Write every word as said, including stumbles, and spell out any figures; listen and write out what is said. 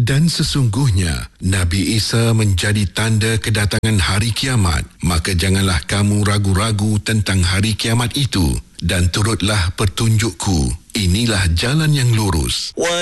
Dan sesungguhnya Nabi Isa menjadi tanda kedatangan hari kiamat. Maka janganlah kamu ragu-ragu tentang hari kiamat itu, dan turutlah petunjukku. Inilah jalan yang lurus.